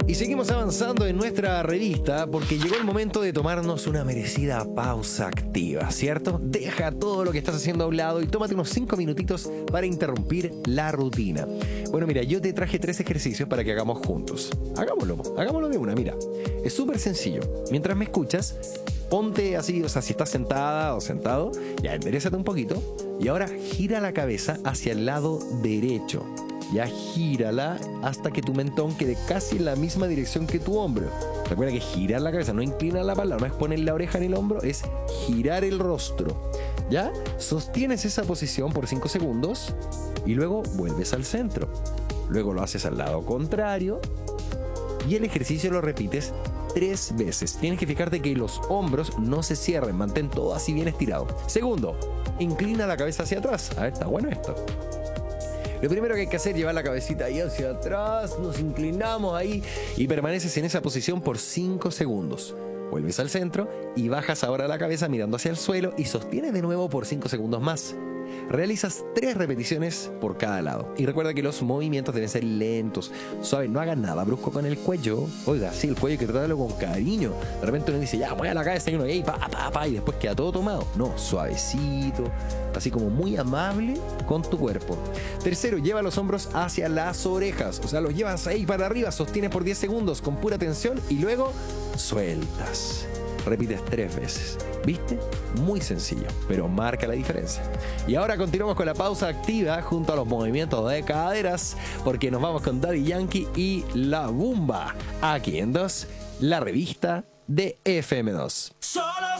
Y seguimos avanzando en nuestra revista porque llegó el momento de tomarnos una merecida pausa activa, ¿cierto? Deja todo lo que estás haciendo a un lado y tómate unos 5 minutitos para interrumpir la rutina. Bueno, mira, yo te traje 3 ejercicios para que hagamos juntos. Hagámoslo de una, mira. Es súper sencillo. Mientras me escuchas, ponte así, o sea, si estás sentada o sentado, ya enderezate un poquito y ahora gira la cabeza hacia el lado derecho. Ya gírala hasta que tu mentón quede casi en la misma dirección que tu hombro. Recuerda que girar la cabeza, no inclinar la palma, no es poner la oreja en el hombro, es girar el rostro. ¿Ya? Sostienes esa posición por 5 segundos y luego vuelves al centro. Luego lo haces al lado contrario y el ejercicio lo repites 3 veces. Tienes que fijarte que los hombros no se cierren, mantén todo así bien estirado. Segundo, inclina la cabeza hacia atrás. A ver, está bueno esto. Lo primero que hay que hacer es llevar la cabecita ahí hacia atrás, nos inclinamos ahí y permaneces en esa posición por 5 segundos. Vuelves al centro y bajas ahora la cabeza mirando hacia el suelo y sostienes de nuevo por 5 segundos más. Realizas 3 repeticiones por cada lado. Y recuerda que los movimientos deben ser lentos, suaves, no hagas nada brusco con el cuello. Oiga, sí, el cuello hay que tratarlo con cariño. De repente uno dice, ya, mueve la cabeza y uno, ey, y después queda todo tomado. No, suavecito, así como muy amable con tu cuerpo. Tercero, lleva los hombros hacia las orejas. O sea, los llevas ahí para arriba, sostienes por 10 segundos con pura tensión y luego sueltas. Repites 3 veces. ¿Viste? Muy sencillo, pero marca la diferencia. Y ahora continuamos con la pausa activa junto a los movimientos de caderas, porque nos vamos con Daddy Yankee y La Bumba. Aquí en 2, la revista de FM2.